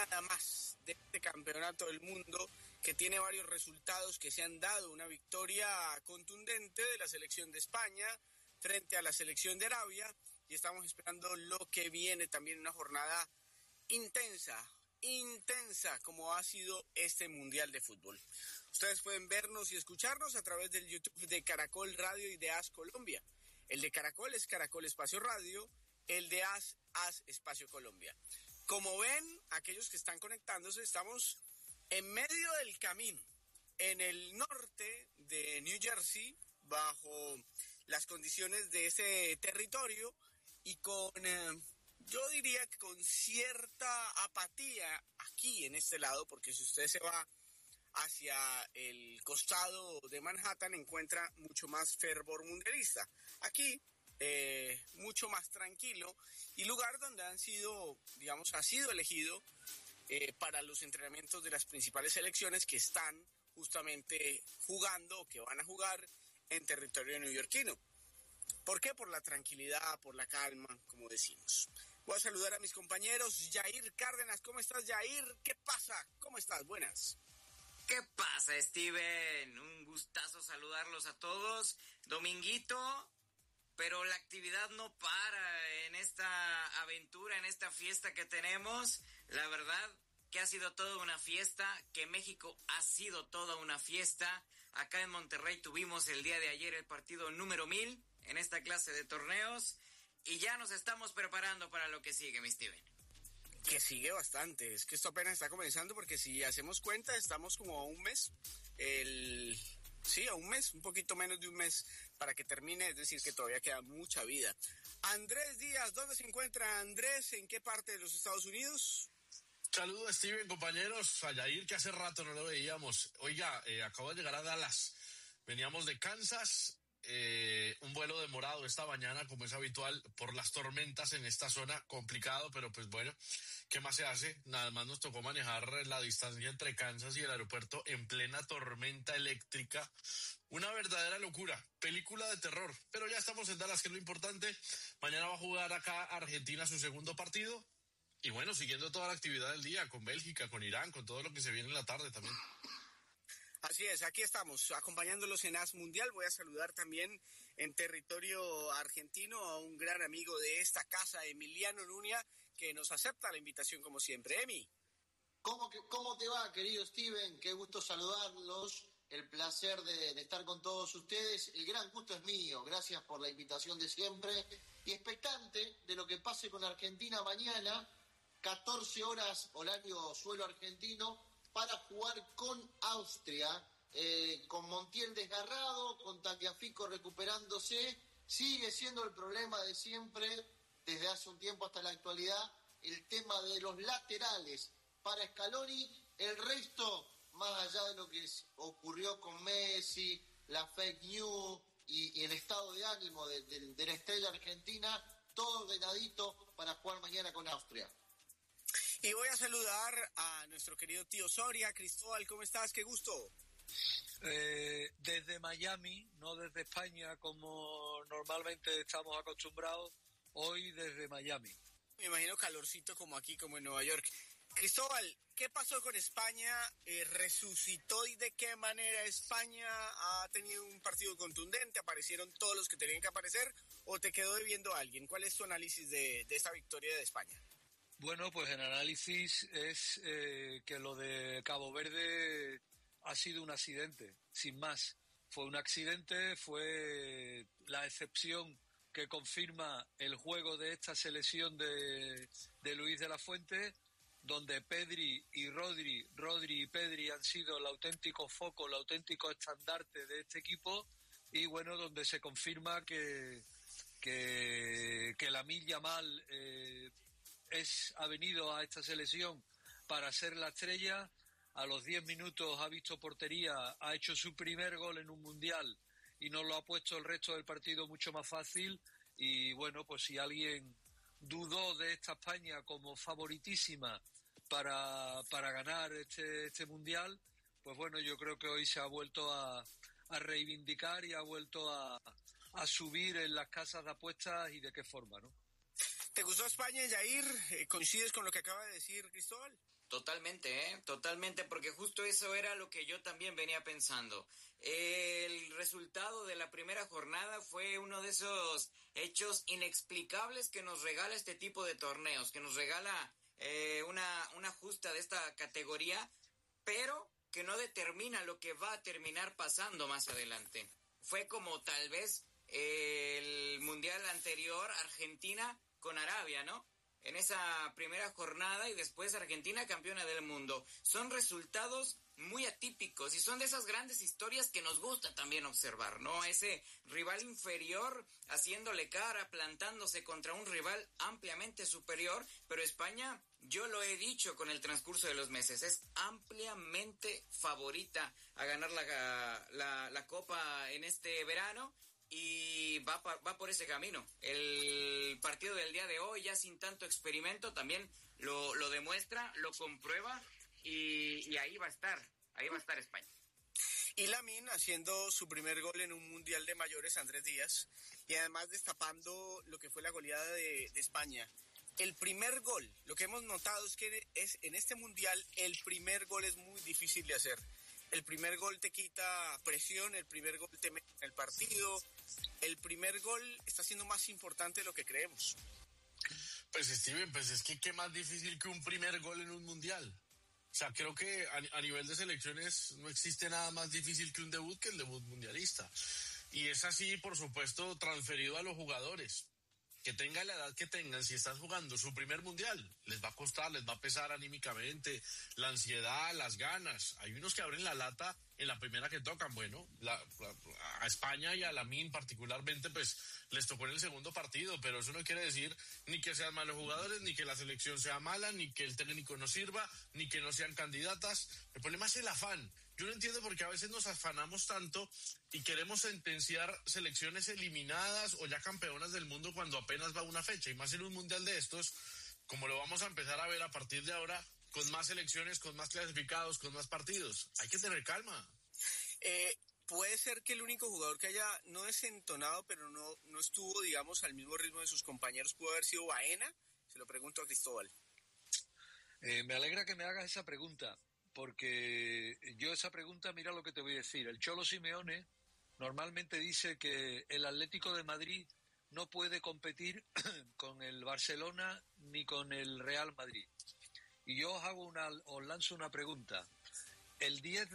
jornada más de este campeonato del mundo que tiene varios resultados que se han dado. Una victoria contundente de la selección de España frente a la selección de Arabia y estamos esperando lo que viene también, una jornada intensa como ha sido este Mundial de Fútbol. Ustedes pueden vernos y escucharnos a través del YouTube de Caracol Radio y de AS Colombia. El de Caracol es Caracol Espacio Radio, el de AS Espacio Colombia. Como ven, aquellos que están conectándose, estamos en medio del camino, en el norte de New Jersey, bajo las condiciones de ese territorio y con... yo diría que con cierta apatía aquí en este lado, porque si usted se va hacia el costado de Manhattan encuentra mucho más fervor mundialista. Aquí mucho más tranquilo y lugar donde ha sido elegido para los entrenamientos de las principales selecciones que están justamente jugando o que van a jugar en territorio neoyorquino. ¿Por qué? Por la tranquilidad, por la calma, como decimos. Voy a saludar a mis compañeros. Jair Cárdenas, ¿cómo estás, Jair? ¿Qué pasa? ¿Cómo estás? Buenas. ¿Qué pasa, Steven? Un gustazo saludarlos a todos. Dominguito, pero la actividad no para en esta aventura, en esta fiesta que tenemos. La verdad que ha sido toda una fiesta, que México ha sido toda una fiesta. Acá en Monterrey tuvimos el día de ayer el partido número 1000 en esta clase de torneos y ya nos estamos preparando para lo que sigue, mi Steven. Que sigue bastante, es que esto apenas está comenzando porque si hacemos cuenta estamos como a un mes, a un mes, un poquito menos de un mes para que termine, es decir que todavía queda mucha vida. Andrés Díaz, ¿dónde se encuentra Andrés? ¿En qué parte de los Estados Unidos? Saludos, Steven, compañeros, a Yair, que hace rato no lo veíamos. Oiga, acabo de llegar a Dallas, veníamos de Kansas. Un vuelo demorado esta mañana, como es habitual, por las tormentas en esta zona, complicado, pero pues bueno, ¿qué más se hace? Nada más nos tocó manejar la distancia entre Kansas y el aeropuerto en plena tormenta eléctrica. Una verdadera locura, película de terror, pero ya estamos en Dallas, que es lo importante. Mañana va a jugar acá Argentina su segundo partido. Y bueno, siguiendo toda la actividad del día, con Bélgica, con Irán, con todo lo que se viene en la tarde también. Así es, aquí estamos acompañándolos en AS Mundial. Voy a saludar también en territorio argentino a un gran amigo de esta casa, Emiliano Nuña, que nos acepta la invitación como siempre. Emi. ¿Cómo te va, querido Steven? Qué gusto saludarlos, el placer de estar con todos ustedes. El gran gusto es mío, gracias por la invitación de siempre. Y expectante de lo que pase con Argentina mañana, 14 horas horario suelo argentino, para jugar con Austria, con Montiel desgarrado, con Tagliafico recuperándose. Sigue siendo el problema de siempre, desde hace un tiempo hasta la actualidad, el tema de los laterales para Scaloni. El resto, más allá de lo que ocurrió con Messi, la fake news y el estado de ánimo de la estrella argentina, todo ordenadito para jugar mañana con Austria. Y voy a saludar a nuestro querido tío Soria. Cristóbal, ¿cómo estás? ¡Qué gusto! Desde Miami, no desde España como normalmente estamos acostumbrados, hoy desde Miami. Me imagino calorcito como aquí, como en Nueva York. Cristóbal, ¿qué pasó con España? ¿Resucitó y de qué manera España ha tenido un partido contundente? ¿Aparecieron todos los que tenían que aparecer o te quedó debiendo a alguien? ¿Cuál es tu análisis de esta victoria de España? Bueno, pues el análisis es que lo de Cabo Verde ha sido un accidente, sin más. Fue un accidente, fue la excepción que confirma el juego de esta selección de Luis de la Fuente, donde Pedri y Rodri y Pedri han sido el auténtico foco, el auténtico estandarte de este equipo, y bueno, donde se confirma que Lamine Yamal ha venido a esta selección para ser la estrella. A los 10 minutos ha visto portería, ha hecho su primer gol en un mundial y nos lo ha puesto el resto del partido mucho más fácil. Y bueno, pues si alguien dudó de esta España como favoritísima para ganar este mundial, pues bueno, yo creo que hoy se ha vuelto a reivindicar y ha vuelto a subir en las casas de apuestas. ¿Y de qué forma, no? ¿Te gustó España, Jair? ¿Coincides con lo que acaba de decir Cristóbal? Totalmente, porque justo eso era lo que yo también venía pensando. El resultado de la primera jornada fue uno de esos hechos inexplicables que nos regala este tipo de torneos, que nos regala una justa de esta categoría, pero que no determina lo que va a terminar pasando más adelante. Fue como tal vez el mundial anterior, Argentina con Arabia, ¿no? En esa primera jornada y después Argentina campeona del mundo. Son resultados muy atípicos y son de esas grandes historias que nos gusta también observar, ¿no? Ese rival inferior haciéndole cara, plantándose contra un rival ampliamente superior, pero España, yo lo he dicho con el transcurso de los meses, es ampliamente favorita a ganar la Copa en este verano. Y va por ese camino. El partido del día de hoy, ya sin tanto experimento, también lo demuestra, lo comprueba y ahí va a estar España. Y Lamine haciendo su primer gol en un mundial de mayores, Andrés Díaz, y además destapando lo que fue la goleada de España. El primer gol, lo que hemos notado es que en este mundial el primer gol es muy difícil de hacer. El primer gol te quita presión, el primer gol te mete en el partido, el primer gol está siendo más importante de lo que creemos. Pues Steven, pues es que qué más difícil que un primer gol en un mundial. O sea, creo que a nivel de selecciones no existe nada más difícil que un debut que el debut mundialista. Y es así, por supuesto, transferido a los jugadores. Que tengan la edad que tengan, si están jugando su primer mundial, les va a costar, les va a pesar anímicamente, la ansiedad, las ganas. Hay unos que abren la lata en la primera que tocan. Bueno, a España y a Lamine particularmente, pues les tocó en el segundo partido, pero eso no quiere decir ni que sean malos jugadores, ni que la selección sea mala, ni que el técnico no sirva, ni que no sean candidatas. El problema es el afán. Yo no entiendo por qué a veces nos afanamos tanto y queremos sentenciar selecciones eliminadas o ya campeonas del mundo cuando apenas va una fecha, y más en un mundial de estos, como lo vamos a empezar a ver a partir de ahora, con más selecciones, con más clasificados, con más partidos. Hay que tener calma. Puede ser que el único jugador que haya no desentonado, pero no estuvo, digamos, al mismo ritmo de sus compañeros, pudo haber sido Baena. Se lo pregunto a Cristóbal. Me alegra que me hagas esa pregunta, porque yo esa pregunta, mira lo que te voy a decir. El Cholo Simeone normalmente dice que el Atlético de Madrid no puede competir con el Barcelona ni con el Real Madrid. Y yo os lanzo una pregunta. El 10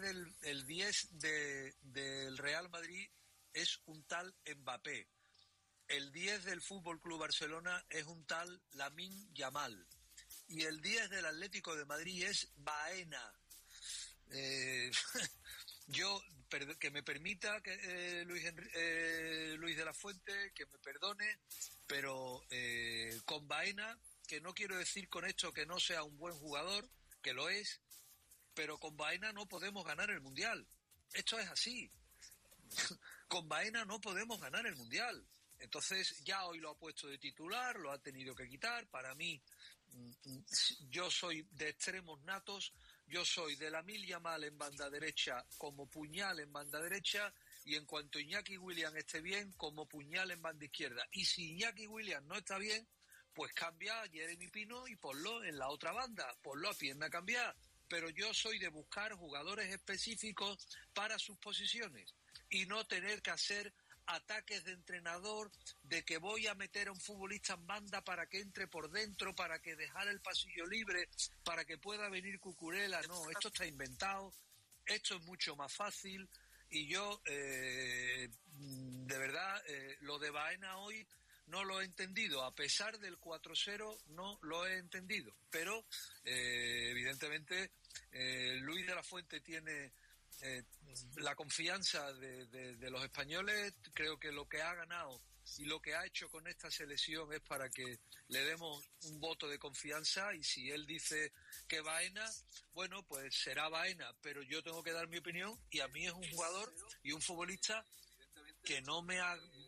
del Real Madrid es un tal Mbappé. El 10 del Fútbol Club Barcelona es un tal Lamine Yamal. Y el 10 del Atlético de Madrid es Baena. Que me permita Luis de la Fuente, que me perdone, pero con Baena, que no quiero decir con esto que no sea un buen jugador, que lo es, pero con Baena no podemos ganar el Mundial. Esto es así. Con Baena no podemos ganar el Mundial. Entonces ya hoy lo ha puesto de titular, lo ha tenido que quitar. Para mí, yo soy de extremos natos. Yo soy de Lamine Yamal en banda derecha como puñal en banda derecha, y en cuanto Iñaki Williams esté bien, como puñal en banda izquierda. Y si Iñaki Williams no está bien, pues cambia a Jeremy Pino y ponlo en la otra banda, ponlo a pierna cambiada. Pero yo soy de buscar jugadores específicos para sus posiciones y no tener que hacer ataques de entrenador de que voy a meter a un futbolista en banda para que entre por dentro, para que dejar el pasillo libre, para que pueda venir Cucurella. No, esto está inventado, esto es mucho más fácil, y yo de verdad lo de Baena hoy no lo he entendido. A pesar del 4-0 no lo he entendido, pero evidentemente Luis de la Fuente tiene la confianza de los españoles. Creo que lo que ha ganado y lo que ha hecho con esta selección es para que le demos un voto de confianza, y si él dice que Baena, bueno, pues será Baena, pero yo tengo que dar mi opinión, y a mí es un jugador y un futbolista que no me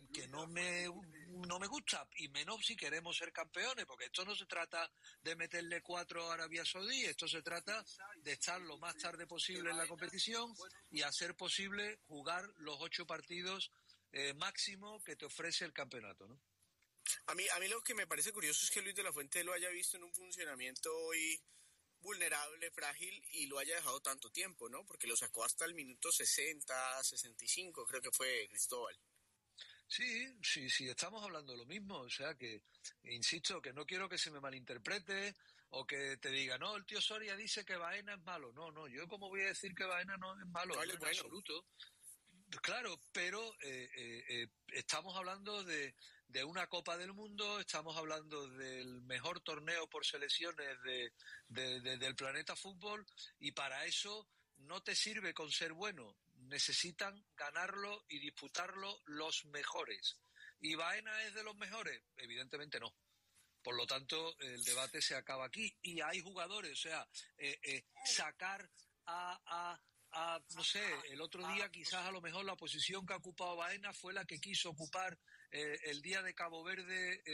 gusta, y menos si queremos ser campeones, porque esto no se trata de meterle 4 a Arabia Saudí, esto se trata de estar lo más tarde posible en la competición y hacer posible jugar los 8 partidos máximo que te ofrece el campeonato, ¿no? A mí lo que me parece curioso es que Luis de la Fuente lo haya visto en un funcionamiento hoy vulnerable, frágil, y lo haya dejado tanto tiempo, ¿no? Porque lo sacó hasta el minuto 60, 65, creo que fue Cristóbal. Sí, estamos hablando de lo mismo, o sea que, insisto, que no quiero que se me malinterprete o que te diga, no, el tío Soria dice que Baena es malo. No, yo como voy a decir que Baena no es malo, no, en absoluto. Claro, pero estamos hablando de una Copa del Mundo, estamos hablando del mejor torneo por selecciones del planeta fútbol, y para eso no te sirve con ser bueno, necesitan ganarlo y disputarlo los mejores. ¿Y Baena es de los mejores? Evidentemente no. Por lo tanto, el debate se acaba aquí. Y hay jugadores, o sea, sacar no sé, el otro día quizás a lo mejor la posición que ha ocupado Baena fue la que quiso ocupar el día de Cabo Verde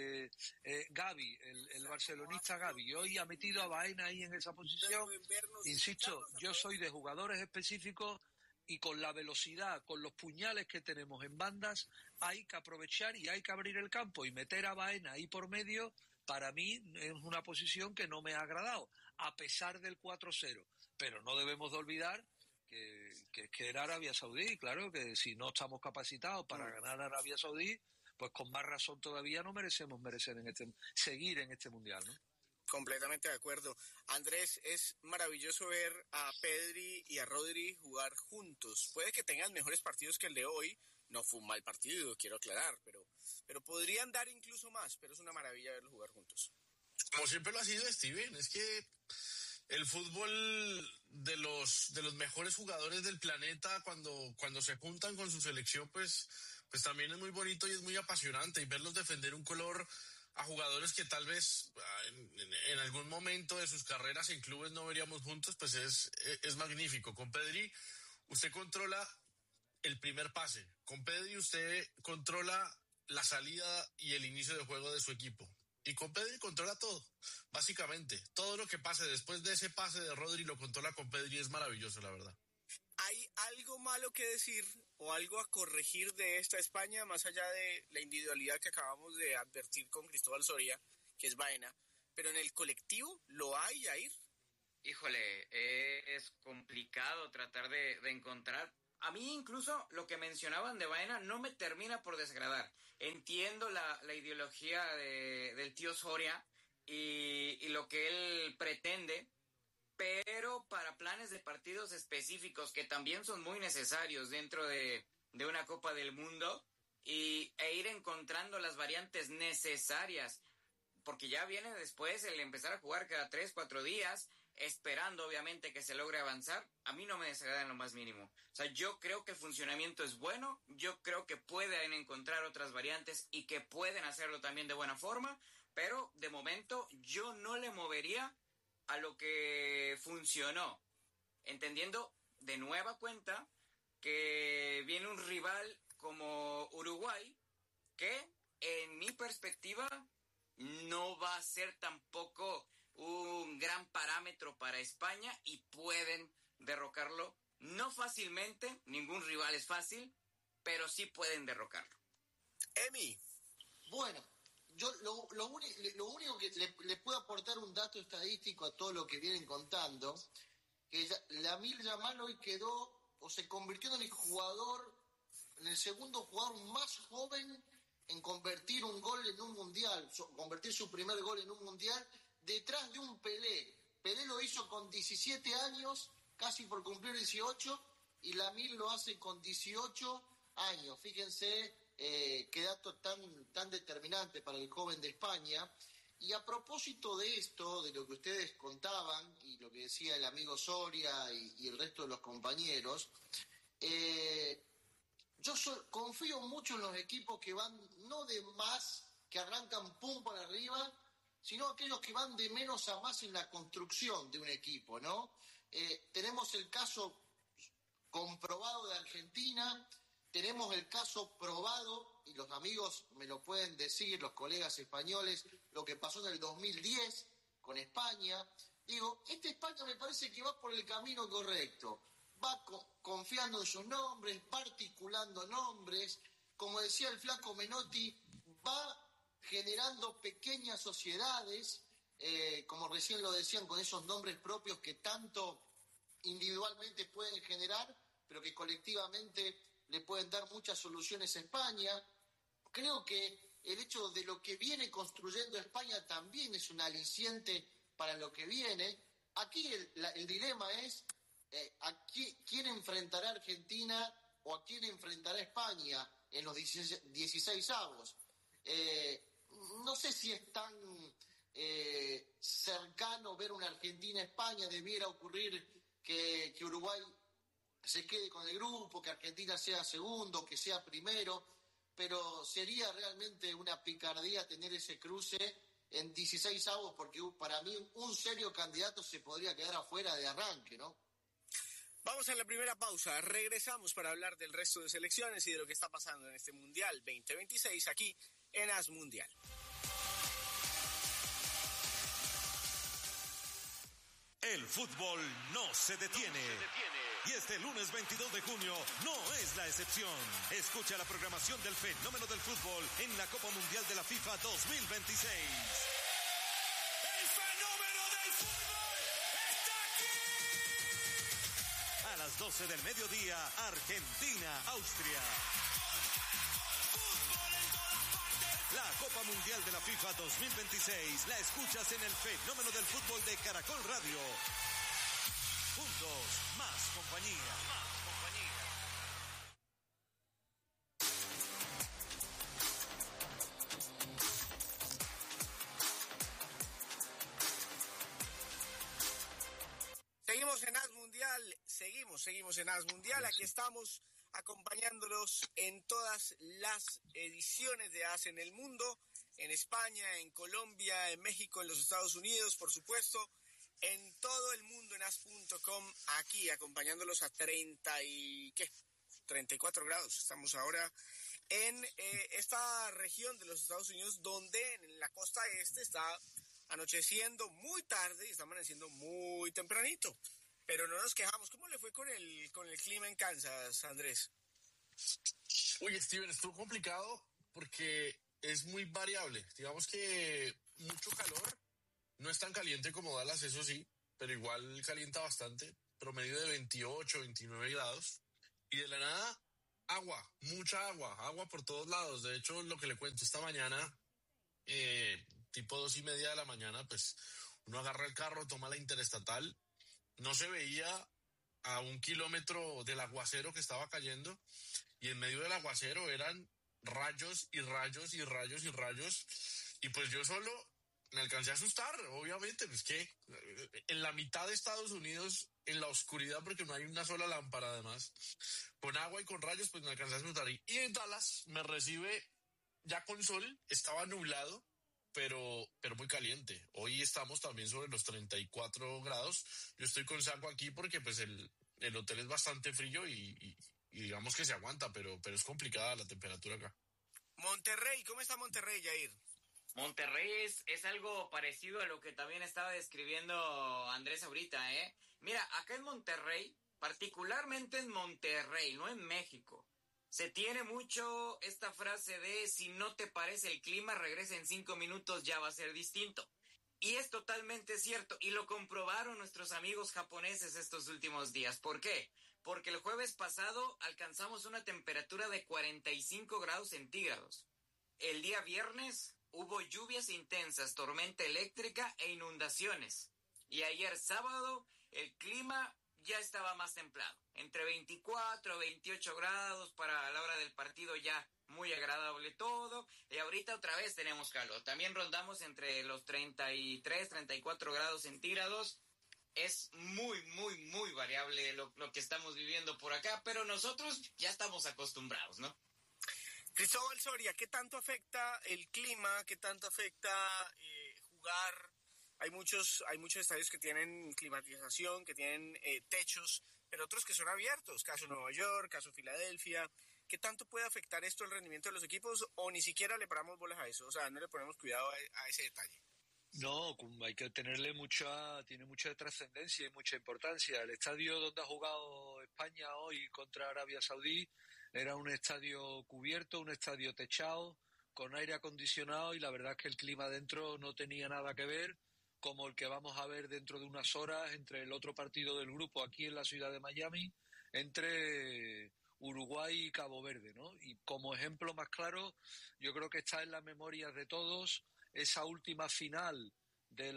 Gavi, el barcelonista Gavi, y hoy ha metido a Baena ahí en esa posición. Insisto, yo soy de jugadores específicos, y con la velocidad, con los puñales que tenemos en bandas, hay que aprovechar y hay que abrir el campo, y meter a Baena ahí por medio, para mí es una posición que no me ha agradado, a pesar del 4-0. Pero no debemos de olvidar que era Arabia Saudí, claro, que si no estamos capacitados para ganar a Arabia Saudí, pues con más razón todavía no merecemos seguir en este mundial, ¿no? Completamente de acuerdo. Andrés, es maravilloso ver a Pedri y a Rodri jugar juntos. Puede que tengan mejores partidos que el de hoy. No fue un mal partido, quiero aclarar, pero podrían dar incluso más. Pero es una maravilla verlos jugar juntos. Como siempre lo ha sido, Steven, es que el fútbol de los mejores jugadores del planeta, cuando se juntan con su selección, pues también es muy bonito y es muy apasionante, y verlos defender un color a jugadores que tal vez en algún momento de sus carreras en clubes no veríamos juntos, pues es magnífico. Con Pedri usted controla el primer pase, con Pedri usted controla la salida y el inicio de juego de su equipo, y con Pedri controla todo, básicamente. Todo lo que pase después de ese pase de Rodri lo controla con Pedri, es maravilloso, la verdad. ¿Hay algo malo que decir o algo a corregir de esta España, más allá de la individualidad que acabamos de advertir con Cristóbal Soria, que es Baena? Pero en el colectivo, ¿lo hay, Jair? Híjole, es complicado tratar de encontrar. A mí incluso lo que mencionaban de Baena no me termina por desagradar. Entiendo la ideología del tío Soria y lo que él pretende, pero para planes de partidos específicos que también son muy necesarios dentro de una Copa del Mundo, e ir encontrando las variantes necesarias, porque ya viene después el empezar a jugar cada 3-4 días, esperando obviamente que se logre avanzar. A mí no me desagrada en lo más mínimo. O sea, yo creo que el funcionamiento es bueno, yo creo que pueden encontrar otras variantes y que pueden hacerlo también de buena forma, pero de momento yo no le movería a lo que funcionó, entendiendo de nueva cuenta que viene un rival como Uruguay, que en mi perspectiva no va a ser tampoco un gran parámetro para España, y pueden derrocarlo, no fácilmente, ningún rival es fácil, pero sí pueden derrocarlo. Emi. Bueno, yo lo único que le puedo aportar un dato estadístico a todo lo que vienen contando, que Lamine Yamal hoy quedó o se convirtió en el segundo jugador más joven en convertir un gol en un mundial, convertir su primer gol en un mundial, detrás de un Pelé. Pelé lo hizo con 17 años, casi por cumplir 18, y Lamine lo hace con 18 años. Fíjense qué dato tan determinante para el joven de España. Y a propósito de esto, de lo que ustedes contaban, y lo que decía el amigo Soria y el resto de los compañeros, yo confío mucho en los equipos que van, no de más, que arrancan pum para arriba, sino aquellos que van de menos a más en la construcción de un equipo, ¿no? Tenemos el caso comprobado de Argentina, tenemos el caso probado, y los amigos me lo pueden decir, los colegas españoles, lo que pasó en el 2010 con España. Digo, esta España me parece que va por el camino correcto, va confiando en sus nombres, va articulando nombres, como decía el flaco Menotti, va generando pequeñas sociedades, como recién lo decían, con esos nombres propios que tanto individualmente pueden generar, pero que colectivamente le pueden dar muchas soluciones a España. Creo que el hecho de lo que viene construyendo España también es un aliciente para lo que viene. Aquí el dilema es ¿a quién enfrentará Argentina o a quién enfrentará España en los 16avos? No sé si es tan cercano ver una Argentina-España. Debiera ocurrir que Uruguay se quede con el grupo, que Argentina sea segundo, que sea primero, pero sería realmente una picardía tener ese cruce en 16avos, porque para mí un serio candidato se podría quedar afuera de arranque, ¿no? Vamos a la primera pausa, regresamos para hablar del resto de selecciones y de lo que está pasando en este Mundial 2026 aquí en AS Mundial. El fútbol no se detiene. Y este lunes 22 de junio no es la excepción. Escucha la programación del fenómeno del fútbol en la Copa Mundial de la FIFA 2026. ¡El fenómeno del fútbol está aquí! A las 12 del mediodía, Argentina, Austria. Fútbol en todas partes. La Copa Mundial de la FIFA 2026 la escuchas en el fenómeno del fútbol de Caracol Radio. Juntos, más compañía. Seguimos en AS Mundial, seguimos en AS Mundial, aquí estamos acompañándolos en todas las ediciones de AS en el mundo, en España, en Colombia, en México, en los Estados Unidos, por supuesto, en todo el mundo en as.com, aquí acompañándolos a 34 grados. Estamos ahora en esta región de los Estados Unidos, donde en la costa este está anocheciendo muy tarde y está amaneciendo muy tempranito. Pero no nos quejamos. ¿Cómo le fue con el clima en Kansas, Andrés? Uy, Steven, estuvo complicado porque es muy variable. Digamos que mucho calor, no es tan caliente como Dallas, eso sí, pero igual calienta bastante, promedio de 28, 29 grados. Y de la nada, agua, mucha agua por todos lados. De hecho, lo que le cuento esta mañana, tipo 2:30 de la mañana, pues uno agarra el carro, toma la interestatal, no se veía a 1 kilómetro del aguacero que estaba cayendo, y en medio del aguacero eran rayos y rayos y rayos y rayos, y pues yo solo me alcancé a asustar, obviamente, pues que en la mitad de Estados Unidos, en la oscuridad, porque no hay una sola lámpara además, con agua y con rayos, pues me alcancé a asustar. Y en Dallas me recibe ya con sol, estaba nublado, pero muy caliente. Hoy estamos también sobre los 34 grados. Yo estoy con saco aquí porque pues el hotel es bastante frío y digamos que se aguanta, pero es complicada la temperatura acá. Monterrey, ¿cómo está Monterrey, Jair? Monterrey es algo parecido a lo que también estaba describiendo Andrés ahorita, ¿eh? Mira, acá en Monterrey, particularmente en Monterrey, no en México, se tiene mucho esta frase de si no te parece el clima, regresa en 5 minutos, ya va a ser distinto. Y es totalmente cierto, y lo comprobaron nuestros amigos japoneses estos últimos días. ¿Por qué? Porque el jueves pasado alcanzamos una temperatura de 45 grados centígrados. El día viernes hubo lluvias intensas, tormenta eléctrica e inundaciones. Y ayer sábado el clima ya estaba más templado, entre 24 a 28 grados para la hora del partido, ya muy agradable todo. Y ahorita otra vez tenemos calor. También rondamos entre los 33, 34 grados centígrados. Es muy, muy, muy variable lo que estamos viviendo por acá, pero nosotros ya estamos acostumbrados, ¿no? Cristóbal Soria, ¿qué tanto afecta el clima? ¿Qué tanto afecta jugar? Hay muchos estadios que tienen climatización, que tienen techos, pero otros que son abiertos, caso Nueva York, caso Filadelfia. ¿Qué tanto puede afectar esto el rendimiento de los equipos o ni siquiera le paramos bolas a eso? O sea, no le ponemos cuidado a ese detalle. No, hay que tiene mucha trascendencia y mucha importancia. El estadio donde ha jugado España hoy contra Arabia Saudí era un estadio cubierto, un estadio techado, con aire acondicionado, y la verdad es que el clima dentro no tenía nada que ver. como el que vamos a ver dentro de unas horas entre el otro partido del grupo aquí en la ciudad de Miami, entre Uruguay y Cabo Verde, ¿no? Y como ejemplo más claro, yo creo que está en las memorias de todos esa última final de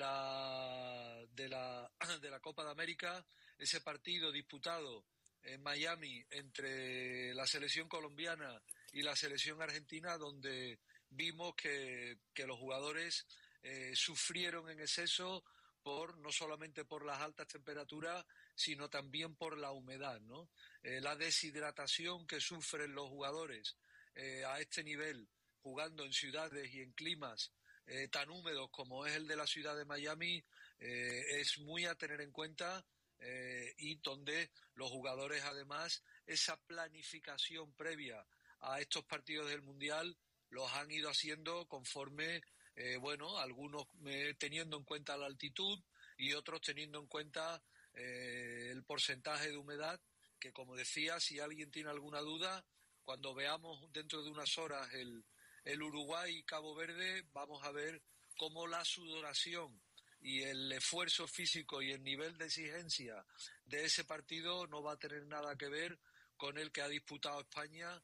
la Copa de América, ese partido disputado en Miami entre la selección colombiana y la selección argentina, donde vimos que los jugadores sufrieron en exceso no solamente por las altas temperaturas, sino también por la humedad, ¿no? La deshidratación que sufren los jugadores a este nivel, jugando en ciudades y en climas tan húmedos como es el de la ciudad de Miami, es muy a tener en cuenta, y donde los jugadores, además, esa planificación previa a estos partidos del Mundial los han ido haciendo conforme, algunos teniendo en cuenta la altitud y otros teniendo en cuenta el porcentaje de humedad, que, como decía, si alguien tiene alguna duda, cuando veamos dentro de unas horas el Uruguay y Cabo Verde, vamos a ver cómo la sudoración y el esfuerzo físico y el nivel de exigencia de ese partido no va a tener nada que ver con el que ha disputado España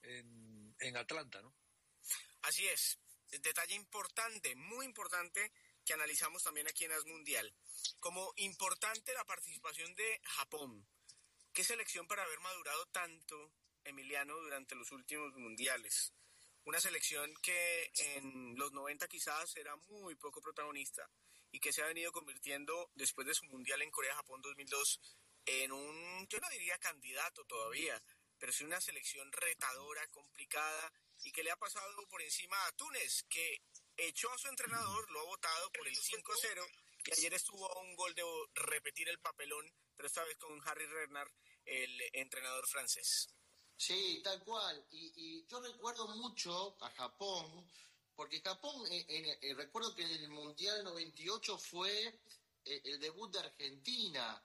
en Atlanta, ¿no? Así es. Detalle importante, muy importante, que analizamos también aquí en As Mundial. Como importante la participación de Japón. ¿Qué selección para haber madurado tanto, Emiliano, durante los últimos mundiales? Una selección que en los 90 quizás era muy poco protagonista y que se ha venido convirtiendo después de su mundial en Corea-Japón 2002 en yo no diría candidato todavía, pero sí una selección retadora, complicada, y que le ha pasado por encima a Túnez, que echó a su entrenador, lo ha votado por el 5-0, y ayer estuvo a un gol de repetir el papelón, pero esta vez con Harry Renard, el entrenador francés. Sí, tal cual. Y yo recuerdo mucho a Japón, porque Japón, recuerdo que en el Mundial 98 fue el debut de Argentina,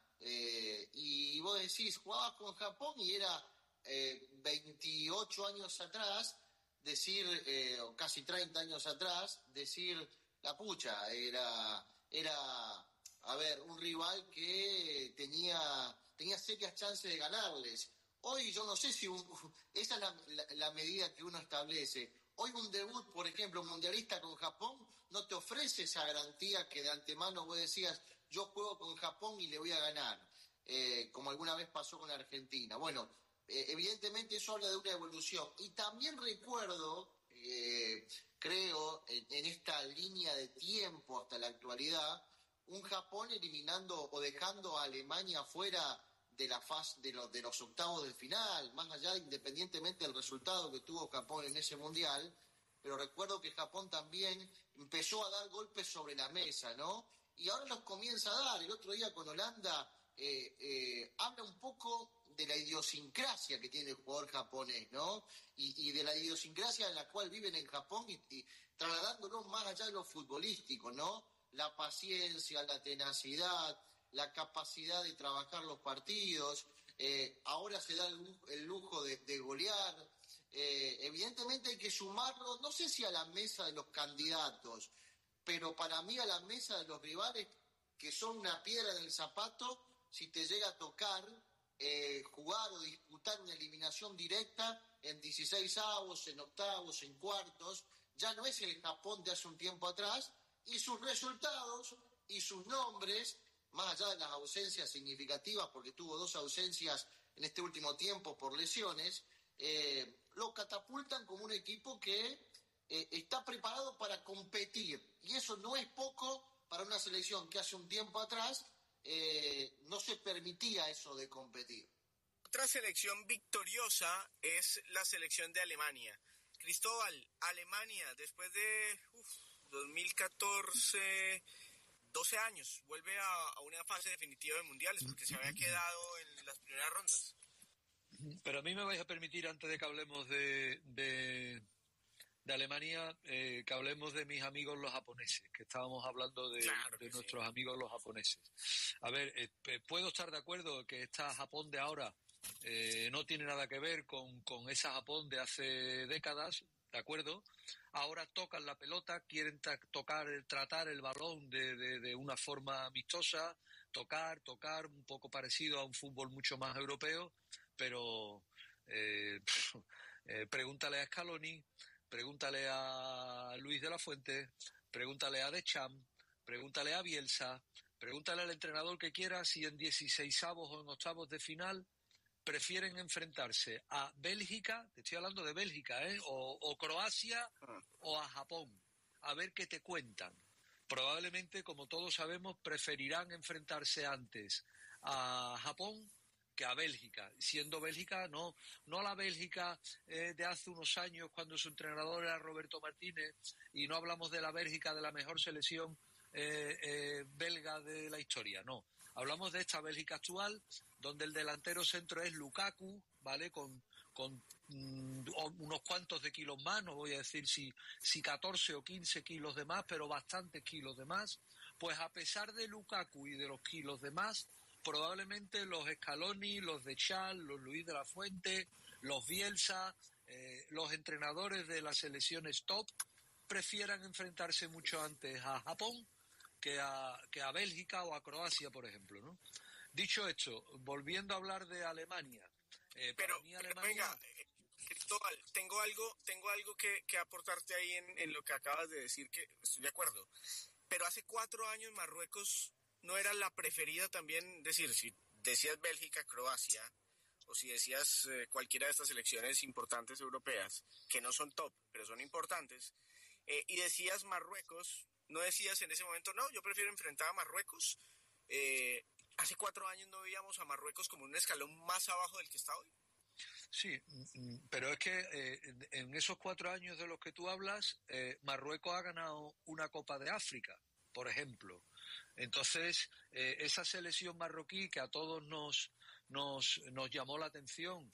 y vos decís, jugabas con Japón y era 28 años atrás, o casi 30 años atrás, decir, la pucha, era un rival que tenía serias chances de ganarles. Hoy yo no sé si esa es la medida que uno establece. Hoy un debut, por ejemplo, mundialista con Japón, no te ofrece esa garantía que de antemano vos decías, yo juego con Japón y le voy a ganar, como alguna vez pasó con Argentina. Bueno, evidentemente eso habla de una evolución. Y también recuerdo, creo, en esta línea de tiempo hasta la actualidad, un Japón eliminando o dejando a Alemania fuera de la fase de los octavos de final, más allá, independientemente del resultado que tuvo Japón en ese mundial. Pero recuerdo que Japón también empezó a dar golpes sobre la mesa, ¿no? Y ahora los comienza a dar. El otro día con Holanda habla un poco de la idiosincrasia que tiene el jugador japonés, ¿no? Y de la idiosincrasia en la cual viven en Japón, y trasladándolo más allá de lo futbolístico, ¿no? La paciencia, la tenacidad, la capacidad de trabajar los partidos, ahora se da el lujo de golear. Evidentemente hay que sumarlo, no sé si a la mesa de los candidatos, pero para mí a la mesa de los rivales, que son una piedra en el zapato, si te llega a tocar jugar o disputar una eliminación directa en 16avos, en octavos, en cuartos. Ya no es el Japón de hace un tiempo atrás, y sus resultados y sus nombres, más allá de las ausencias significativas, porque tuvo 2 ausencias en este último tiempo por lesiones, lo catapultan como un equipo que está preparado para competir, y eso no es poco para una selección que hace un tiempo atrás no se permitía eso de competir. Otra selección victoriosa es la selección de Alemania. Cristóbal, Alemania, después de 2014, 12 años, vuelve a una fase definitiva de mundiales, porque se había quedado en las primeras rondas. Pero a mí me vais a permitir, antes de que hablemos de Alemania, que hablemos de mis amigos los japoneses, que estábamos hablando de nuestros amigos los japoneses. A ver, puedo estar de acuerdo que esta Japón de ahora no tiene nada que ver con esa Japón de hace décadas, ¿de acuerdo? Ahora tocan la pelota, quieren tratar el balón de una forma amistosa, tocar, un poco parecido a un fútbol mucho más europeo, pero pregúntale a Scaloni, pregúntale a Luis de la Fuente, pregúntale a Deschamps, pregúntale a Bielsa, pregúntale al entrenador que quiera si en 16avos o en octavos de final prefieren enfrentarse a Bélgica, te estoy hablando de Bélgica, o Croacia o a Japón, a ver qué te cuentan. Probablemente, como todos sabemos, preferirán enfrentarse antes a Japón que a Bélgica, siendo Bélgica no la Bélgica de hace unos años cuando su entrenador era Roberto Martínez, y no hablamos de la Bélgica de la mejor selección belga de la historia, no. Hablamos de esta Bélgica actual, donde el delantero centro es Lukaku, ¿vale? Con unos cuantos de kilos más, no voy a decir si 14 o 15 kilos de más, pero bastantes kilos de más. Pues a pesar de Lukaku y de los kilos de más, probablemente los Scaloni, los Deschamps, los Luis de la Fuente, los Bielsa, los entrenadores de las selecciones top, prefieran enfrentarse mucho antes a Japón que a Bélgica o a Croacia, por ejemplo, ¿no? Dicho esto, volviendo a hablar de Alemania. Pero Alemania... venga, Cristóbal, tengo algo que aportarte ahí en lo que acabas de decir, que estoy de acuerdo. Pero hace 4 años Marruecos no era la preferida también, decir, si decías Bélgica, Croacia, o si decías cualquiera de estas selecciones importantes europeas, que no son top, pero son importantes, y decías Marruecos, no decías en ese momento, no, yo prefiero enfrentar a Marruecos. Hace 4 años no veíamos a Marruecos como un escalón más abajo del que está hoy. Sí, pero es que en esos 4 años de los que tú hablas, Marruecos ha ganado una Copa de África, por ejemplo. Entonces, esa selección marroquí que a todos nos llamó la atención,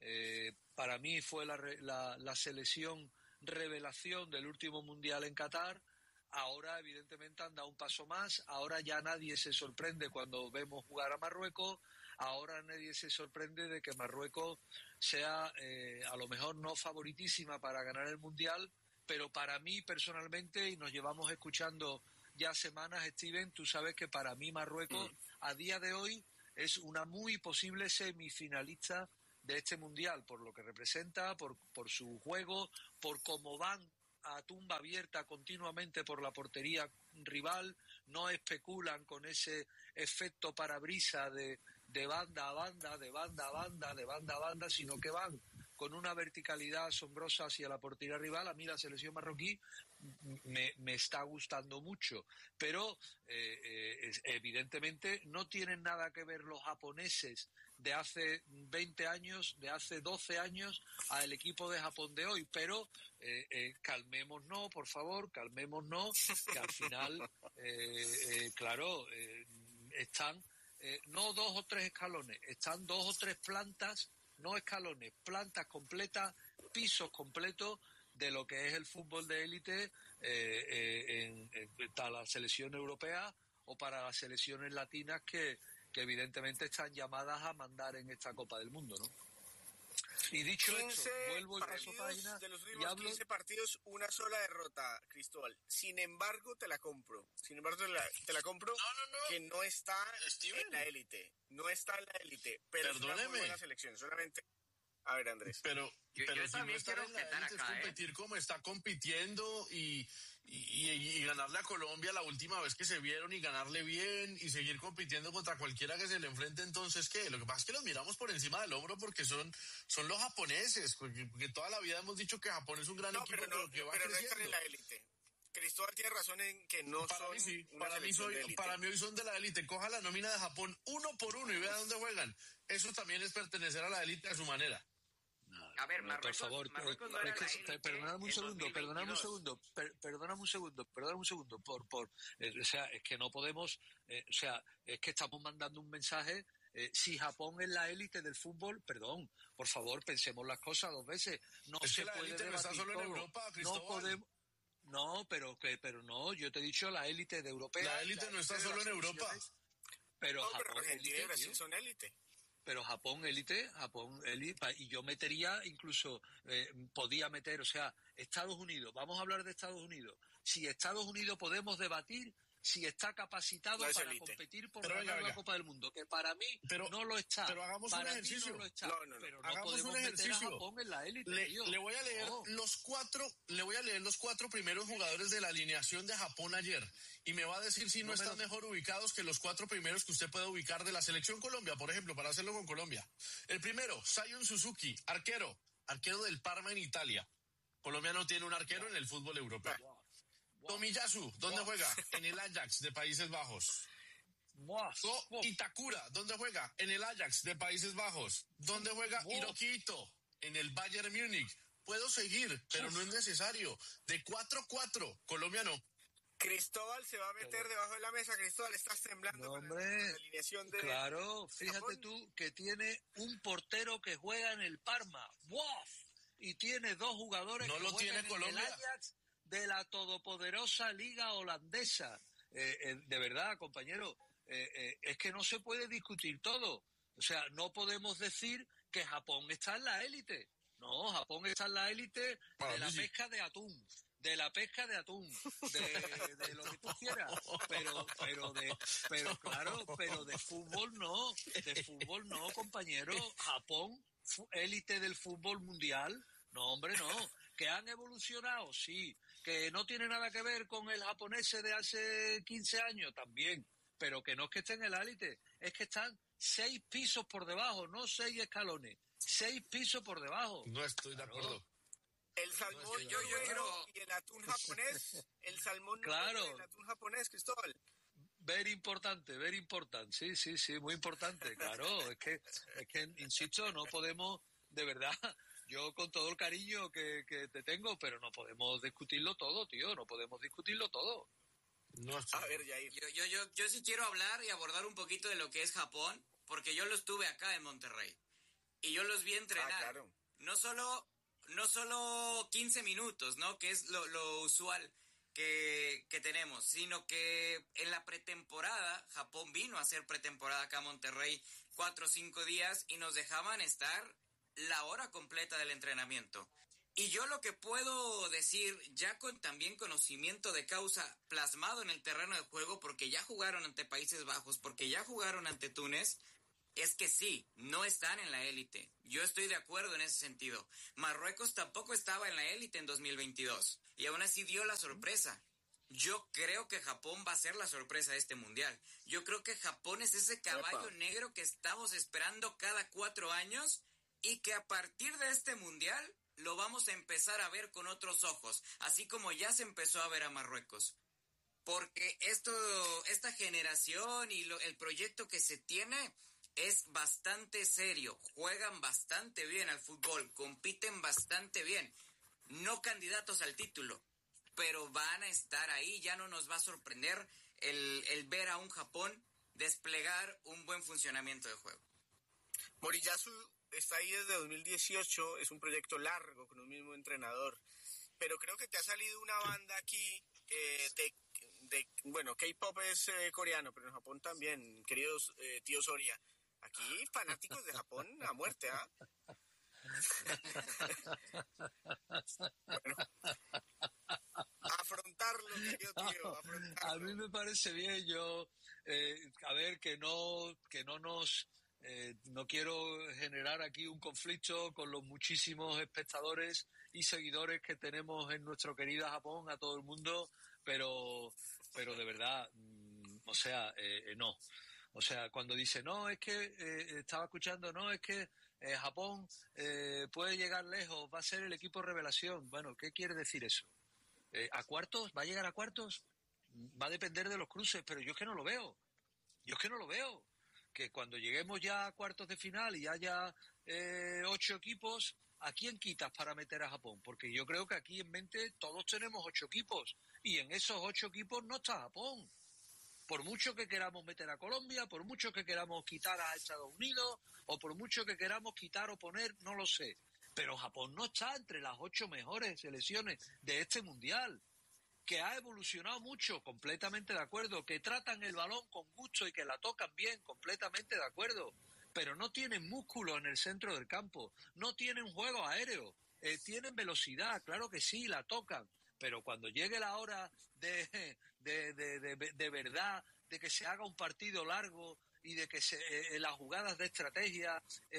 para mí fue la selección revelación del último Mundial en Qatar. Ahora, evidentemente, han dado un paso más. Ahora ya nadie se sorprende cuando vemos jugar a Marruecos. Ahora nadie se sorprende de que Marruecos sea, a lo mejor no favoritísima para ganar el Mundial, pero para mí personalmente, y nos llevamos escuchando ya semanas, Steven, tú sabes que para mí Marruecos a día de hoy es una muy posible semifinalista de este Mundial, por lo que representa, por su juego, por cómo van a tumba abierta continuamente por la portería rival, no especulan con ese efecto parabrisa de banda a banda, de banda a banda, de banda a banda, sino que van con una verticalidad asombrosa hacia la portería rival. A mí la selección marroquí me está gustando mucho, pero evidentemente no tienen nada que ver los japoneses de hace 20 años, de hace 12 años, al equipo de Japón de hoy, pero calmémonos, por favor, calmémonos, que al final, claro, están no 2 o 3 escalones, están 2 o 3 plantas, no escalones, plantas completas, pisos completos de lo que es el fútbol de élite para la selección europea o para las selecciones latinas que evidentemente están llamadas a mandar en esta Copa del Mundo, ¿no? Y dicho esto, vuelvo y paso página de los y últimos hablo... 15 partidos, una sola derrota, Cristóbal. Sin embargo, te la compro. Sin embargo, te la compro. No. Que no está Steven. en la élite. No está en la élite, pero es una muy buena selección. Solamente... A ver, Andrés. Pero yo si no también estar quiero en la objetar élite es acá, competir como está compitiendo y ganarle a Colombia la última vez que se vieron y ganarle bien y seguir compitiendo contra cualquiera que se le enfrente. Entonces, ¿qué? Lo que pasa es que los miramos por encima del hombro porque son los japoneses, porque toda la vida hemos dicho que Japón es un gran equipo pero que va pero no creciendo. están en la élite. Cristóbal tiene razón en que no Para son mí sí, una selección de élite. para mí hoy son de la élite. Coja la nómina de Japón 1 por 1 y vea dónde juegan. Eso también es pertenecer a la élite a su manera. A ver, por favor, Marruecos no era la élite perdóname un en segundo, 2022. O sea, es que no podemos, o sea, es que estamos mandando un mensaje. Si Japón es la élite del fútbol, perdón, por favor, pensemos las cosas 2 veces. No es se que la puede élite no está solo en todo. Europa, Cristóbal. No podemos. No, pero no, yo te he dicho la élite de europea. La élite no está solo en Europa. Pero No, Japón pero Argentina y élite, Brasil tío. son élite. pero Japón élite, y yo metería incluso, podía meter, o sea, Estados Unidos, vamos a hablar de Estados Unidos. Si Estados Unidos podemos debatir si está capacitado para élite. competir por Pero ganar venga. la Copa del Mundo, que para mí no lo está. Pero hagamos para un mí ejercicio. no lo está, No. pero no Hagamos podemos un meter a ejercicio. Japón en la élite, Le voy a leer los cuatro primeros jugadores de la alineación de Japón ayer y me va a decir si no están mejor ubicados que los cuatro primeros que usted puede ubicar de la selección Colombia, por ejemplo, para hacerlo con Colombia. El primero, Sayun Suzuki, arquero del Parma en Italia. Colombia no tiene un arquero en el fútbol europeo. Tomiyasu, ¿dónde juega? En el Ajax de Países Bajos. Go Itakura, ¿dónde juega? En el Ajax de Países Bajos. ¿Dónde juega Hiroki Ito? En el Bayern Múnich. Puedo seguir, pero no es necesario. De 4-4, Colombia no. Cristóbal se va a meter debajo de la mesa. Cristóbal, estás temblando con la alineación de... Claro, fíjate Japón. tú que tiene un portero que juega en el Parma. ¡Wow! Y tiene dos jugadores No que lo juegan tiene en Colombia. el Ajax de la todopoderosa Liga Holandesa. De verdad, compañero, es que no se puede discutir todo. O sea, no podemos decir que Japón está en la élite. No, Japón está en la élite de la pesca de atún. De la pesca de atún, de lo que tú quieras, pero claro, pero de fútbol no, compañero. Japón, élite del fútbol mundial, no, hombre, no. Que han evolucionado, sí. Que no tiene nada que ver con el japonés de hace 15 años, también. Pero que no es que estén en la élite, es que están 6 pisos por debajo, no 6 escalones, 6 pisos por debajo. No estoy de acuerdo. El salmón yo quiero... y el atún japonés. El salmón claro. y el atún japonés, Cristóbal. Very importante, sí, muy importante, claro, es que, insisto, no podemos, de verdad, yo con todo el cariño que te tengo, pero no podemos discutirlo todo, tío, no podemos discutirlo todo. No, a ver, Jair. Yo sí quiero hablar y abordar un poquito de lo que es Japón, porque yo lo estuve acá en Monterrey, y yo los vi entrenar, claro. no solo 15 minutos, ¿no? Que es lo usual que tenemos, sino que en la pretemporada, Japón vino a hacer pretemporada acá a Monterrey 4 o 5 días y nos dejaban estar la hora completa del entrenamiento. Y yo lo que puedo decir, ya con también conocimiento de causa plasmado en el terreno de juego, porque ya jugaron ante Países Bajos, porque ya jugaron ante Túnez, es que sí, no están en la élite. Yo estoy de acuerdo en ese sentido. Marruecos tampoco estaba en la élite en 2022 y aún así dio la sorpresa. Yo creo que Japón va a ser la sorpresa de este mundial. Yo creo que Japón es ese caballo negro que estamos esperando cada 4 años y que a partir de este mundial lo vamos a empezar a ver con otros ojos, así como ya se empezó a ver a Marruecos. Porque esta generación y el proyecto que se tiene es bastante serio, juegan bastante bien al fútbol, compiten bastante bien, no candidatos al título, pero van a estar ahí, ya no nos va a sorprender el ver a un Japón desplegar un buen funcionamiento de juego. Moriyasu está ahí desde 2018, es un proyecto largo con un mismo entrenador, pero creo que te ha salido una banda aquí bueno, K-pop es coreano, pero en Japón también, queridos tío Soria. Aquí fanáticos de Japón a muerte, ¿ah? Bueno, afrontarlo, querido tío, afrontarlo. A mí me parece bien, yo, a ver, que no nos, no quiero generar aquí un conflicto con los muchísimos espectadores y seguidores que tenemos en nuestro querido Japón, a todo el mundo, pero de verdad, o sea, no. O sea, cuando dice, no, es que, estaba escuchando, no, es que Japón puede llegar lejos, va a ser el equipo revelación. Bueno, ¿qué quiere decir eso? ¿A cuartos? ¿Va a llegar a cuartos? Va a depender de los cruces, pero yo es que no lo veo. Que cuando lleguemos ya a cuartos de final y haya 8 equipos, ¿a quién quitas para meter a Japón? Porque yo creo que aquí en mente todos tenemos 8 equipos y en esos 8 equipos no está Japón. Por mucho que queramos meter a Colombia, por mucho que queramos quitar a Estados Unidos, o por mucho que queramos quitar o poner, no lo sé. Pero Japón no está entre las 8 mejores selecciones de este mundial. Que ha evolucionado mucho, completamente de acuerdo. Que tratan el balón con gusto y que la tocan bien, completamente de acuerdo. pero no tienen músculo en el centro del campo, no tienen juego aéreo, tienen velocidad, claro que sí, la tocan, pero cuando llegue la hora de verdad, de que se haga un partido largo y de que las jugadas de estrategia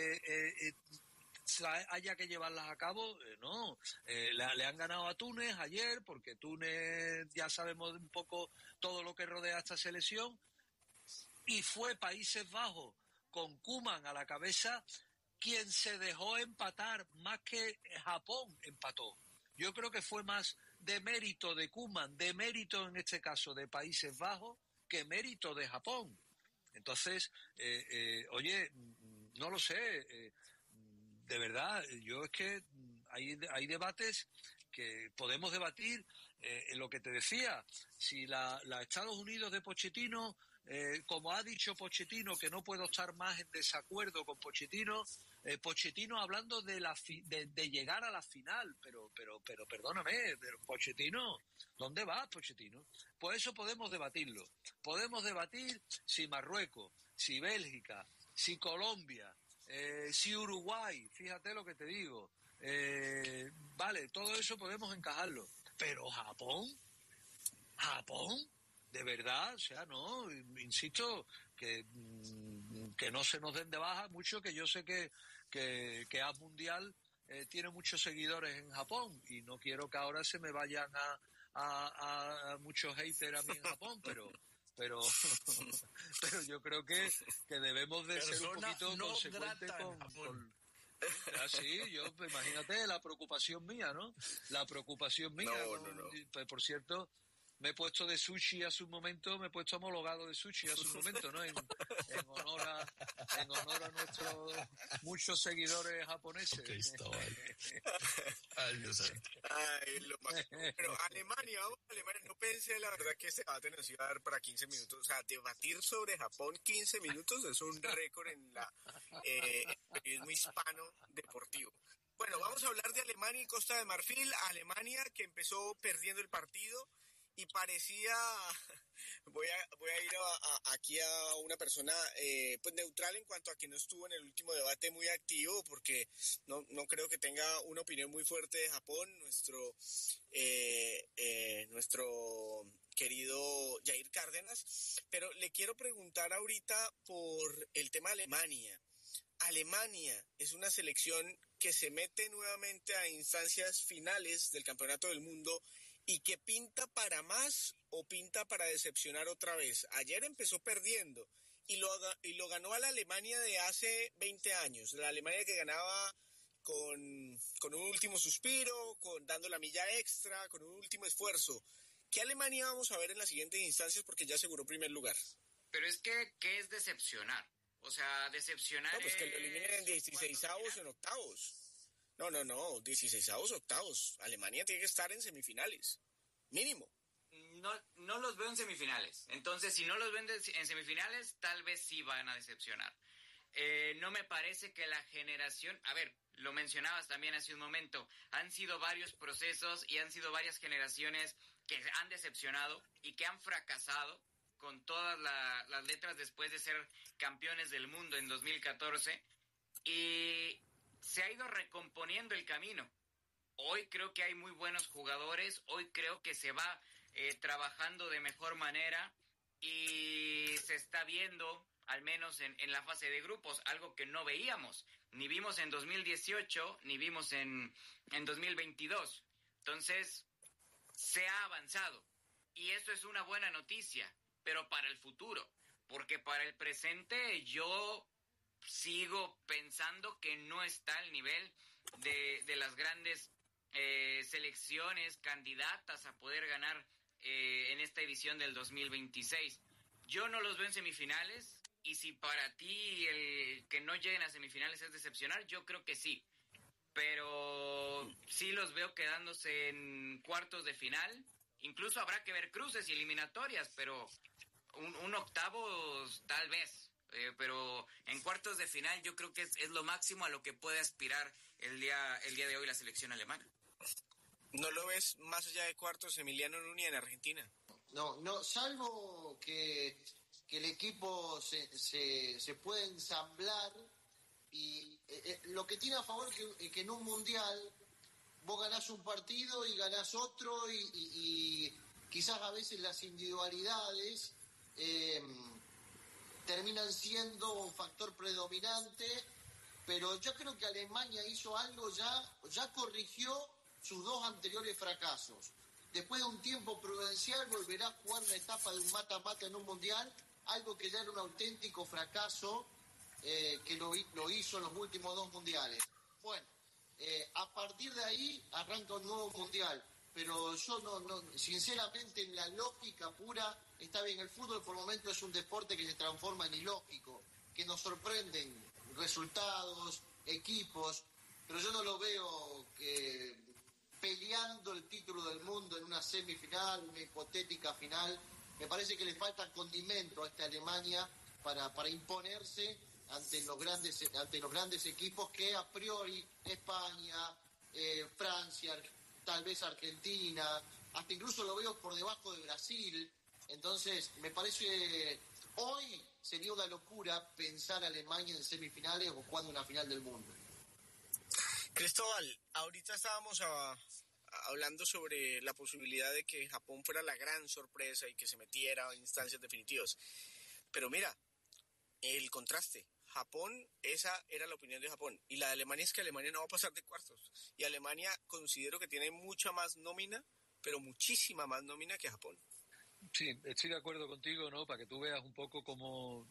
haya que llevarlas a cabo, no. Le han ganado a Túnez ayer, porque Túnez ya sabemos un poco todo lo que rodea a esta selección, y fue Países Bajos con Koeman a la cabeza quien se dejó empatar, más que Japón empató. Yo creo que fue más de mérito de Koeman, de mérito en este caso de Países Bajos, que mérito de Japón. Entonces, oye, no lo sé, de verdad, yo es que hay debates que podemos debatir, en lo que te decía, si la Estados Unidos de Pochettino, como ha dicho Pochettino, que no puedo estar más en desacuerdo con Pochettino, Pochettino hablando de llegar a la final, pero perdóname, pero Pochettino, ¿dónde vas, Pochettino? Pues eso podemos debatirlo. Podemos debatir si Marruecos, si Bélgica, si Colombia, si Uruguay, fíjate lo que te digo. Vale, todo eso podemos encajarlo. Pero Japón, de verdad, o sea, no, insisto, que no se nos den de baja mucho, que yo sé que A Mundial tiene muchos seguidores en Japón y no quiero que ahora se me vayan a muchos haters a mí en Japón, pero yo creo que debemos de ser un poquito no consecuentes con sí, yo, pues, imagínate la preocupación mía, ¿no? La preocupación mía. No. Pues, por cierto, me he puesto de sushi a su momento, me he puesto homologado de sushi a su momento, ¿no? En honor a nuestros muchos seguidores japoneses. Okay, ay, Dios santo. Ay, lo más. Pero Alemania, no pensé la verdad que este debate nos iba a dar para 15 minutos. O sea, debatir sobre Japón 15 minutos es un récord en el periodismo hispano deportivo. Bueno, vamos a hablar de Alemania y Costa de Marfil. Alemania que empezó perdiendo el partido y parecía, voy a ir aquí a una persona pues neutral en cuanto a que no estuvo en el último debate muy activo, porque no creo que tenga una opinión muy fuerte de Japón, nuestro querido Jair Cárdenas, pero le quiero preguntar ahorita por el tema de Alemania. Alemania es una selección que se mete nuevamente a instancias finales del Campeonato del Mundo y que pinta para más o pinta para decepcionar otra vez. Ayer empezó perdiendo y lo ganó a la Alemania de hace 20 años, la Alemania que ganaba con un último suspiro, dando la milla extra, con un último esfuerzo. ¿Qué Alemania vamos a ver en las siguientes instancias? Porque ya aseguró primer lugar. Pero es que, ¿qué es decepcionar? O sea, decepcionar no, pues que lo eliminen en 16avos o en octavos. No, 16avos, octavos. Alemania tiene que estar en semifinales, mínimo. No los veo en semifinales. Entonces, si no los ven en semifinales, tal vez sí van a decepcionar. No me parece que la generación... A ver, lo mencionabas también hace un momento. Han sido varios procesos y han sido varias generaciones que han decepcionado y que han fracasado con todas las letras después de ser campeones del mundo en 2014. Y se ha ido recomponiendo el camino. Hoy creo que hay muy buenos jugadores. Hoy creo que se va trabajando de mejor manera y se está viendo, al menos en la fase de grupos, algo que no veíamos. Ni vimos en 2018, ni vimos en 2022. Entonces, se ha avanzado. Y eso es una buena noticia, pero para el futuro. Porque para el presente yo sigo pensando que no está al nivel de las grandes selecciones candidatas a poder ganar en esta edición del 2026. Yo no los veo en semifinales, y si para ti el que no lleguen a semifinales es decepcionar, yo creo que sí. Pero sí los veo quedándose en cuartos de final. Incluso habrá que ver cruces y eliminatorias, pero un octavos tal vez. Pero en cuartos de final yo creo que es lo máximo a lo que puede aspirar el día de hoy la selección alemana. ¿No lo ves más allá de cuartos, Emiliano Núñez, en Argentina? No, salvo que que el equipo se puede ensamblar y lo que tiene a favor es que en un mundial vos ganás un partido y ganás otro y quizás a veces las individualidades terminan siendo un factor predominante, pero yo creo que Alemania hizo algo, ya corrigió sus 2 anteriores fracasos. Después de un tiempo prudencial volverá a jugar una etapa de un mata-mata en un mundial, algo que ya era un auténtico fracaso que lo hizo en los últimos 2 mundiales. Bueno, a partir de ahí arranca un nuevo mundial, pero yo no, sinceramente en la lógica pura, está bien, el fútbol por momento es un deporte que se transforma en ilógico, que nos sorprenden resultados, equipos, pero yo no lo veo peleando el título del mundo en una semifinal, una hipotética final. Me parece que le falta condimento a esta Alemania para imponerse ante los grandes equipos que a priori España, Francia, tal vez Argentina, hasta incluso lo veo por debajo de Brasil. Entonces me parece hoy sería una locura pensar a Alemania en semifinales o jugando una final del mundo. Cristóbal, ahorita estábamos hablando sobre la posibilidad de que Japón fuera la gran sorpresa y que se metiera a instancias definitivas. Pero mira, el contraste. Japón, esa era la opinión de Japón. Y la de Alemania es que Alemania no va a pasar de cuartos. Y Alemania considero que tiene mucha más nómina, pero muchísima más nómina que Japón. Sí, estoy de acuerdo contigo, ¿no? Para que tú veas un poco cómo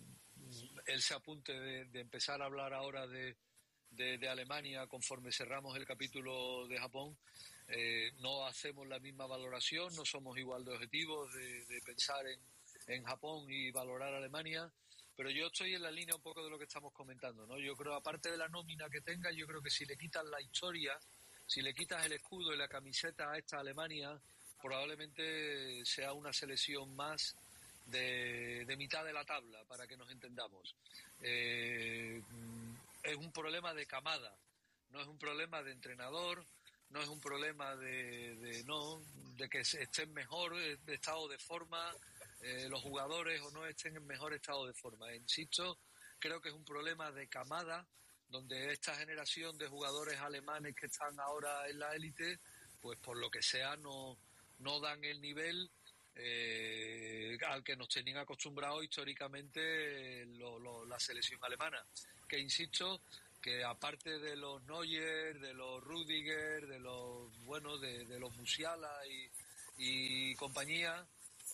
ese apunte de empezar a hablar ahora de Alemania conforme cerramos el capítulo de Japón. No hacemos la misma valoración, no somos igual de objetivos de pensar en Japón y valorar a Alemania, pero yo estoy en la línea un poco de lo que estamos comentando, ¿no? Yo creo, aparte de la nómina que tenga, yo creo que si le quitas la historia, si le quitas el escudo y la camiseta a esta Alemania, probablemente sea una selección más de mitad de la tabla, para que nos entendamos. Es un problema de camada, no es un problema de entrenador, no es un problema de que estén mejor de estado de forma los jugadores o no estén en mejor estado de forma. Insisto, creo que es un problema de camada, donde esta generación de jugadores alemanes que están ahora en la élite, pues por lo que sea no dan el nivel al que nos tenían acostumbrados históricamente la selección alemana, que insisto que aparte de los Neuer, de los Rüdiger, de los Musiala y compañía,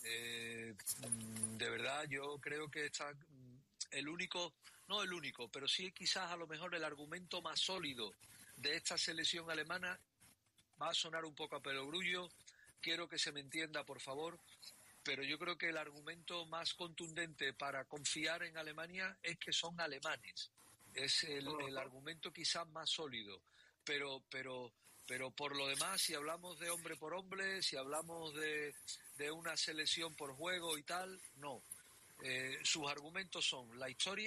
de verdad yo creo que está no el único, pero sí quizás a lo mejor el argumento más sólido de esta selección alemana. Va a sonar un poco a perogrullo, quiero que se me entienda, por favor, pero yo creo que el argumento más contundente para confiar en Alemania es que son alemanes. Es el argumento quizás más sólido, pero por lo demás, si hablamos de hombre por hombre, si hablamos de una selección por juego y tal, no. Sus argumentos son la historia,